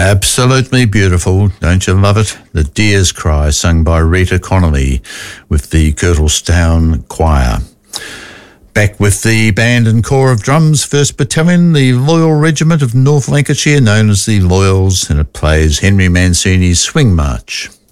Absolutely beautiful, don't you love it? The Deer's Cry, sung by Rita Connolly with the Kirtlestown Choir. Back with the band and corps of drums, 1st Battalion, the Loyal Regiment of North Lancashire, known as the Loyals, and it plays Henry Mancini's Swing March.